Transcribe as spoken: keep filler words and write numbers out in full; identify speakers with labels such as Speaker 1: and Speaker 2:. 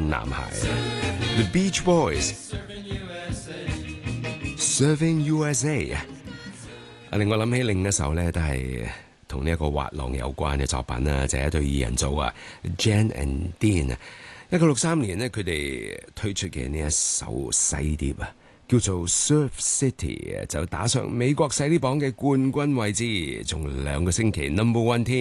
Speaker 1: 男孩 The Beach Boys Serving U S A 啊，令我諗起另一首咧，都係同呢一個滑浪有關嘅作品啊，就係、是、一對二人組啊 Jan and Dean 啊，一九六三年呢，佢哋推出嘅呢一首細碟啊，叫做 Surf City， 就打上美國細碟榜嘅冠軍位置，仲兩個星期 Number One 添。